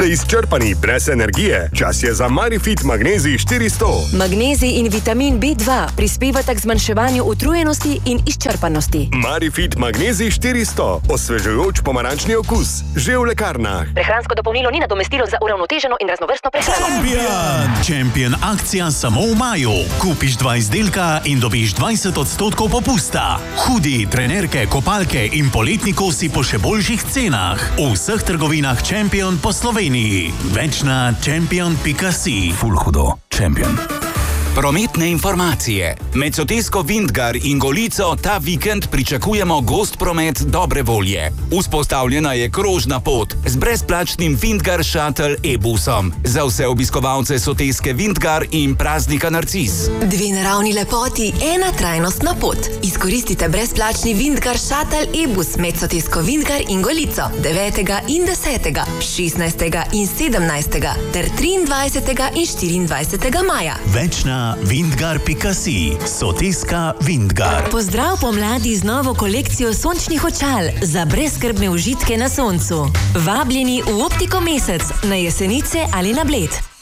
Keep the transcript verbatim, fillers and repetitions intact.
izčrpani, brez energije? Čas je za Marifit Magnezij štiristo. Magnezij in vitamin B dva prispevata k zmanjševanju utrujenosti in izčrpanosti. Marifit Magnezij štiristo. Osvežujoč pomarančni okus. Že v lekarnah. Prehransko dopolnilo ni nadomestilo za uravnoteženo in raznovrstno prehrano. Champion! Champion akcija samo v maju. Kupiš dva izdelka in dobiš dvajset odstotkov popusta. Hudi, trenerke, kopalke in poletni kosi po še boljših cenah. V vseh trgovinah Champion po Sloveniji. Več na champion pika si. Ful hudo. Champion. Prometne informacije. Med Sotesko Vintgar in Golico ta vikend pričakujemo gost promet dobre volje. Vzpostavljena je krožna pot z brezplačnim Vintgar Shuttle e-busom za vse obiskovalce Soteske Vintgar in praznika Narcis. Dve naravni lepoti, ena trajnostna pot. Izkoristite brezplačni Vintgar Shuttle e-bus med Sotesko Vintgar in Golico devetega in desetega, šestnajstega in sedemnajstega ter triindvajsetega in štiriindvajsetega maja. Več na vintgar pika si. Soteska Vintgar. Pozdrav pomladi z novo kolekcijo sončnih očal za brezskrbne užitke na soncu. Vabljeni v Optiko Mesec na Jesenice ali na Bled.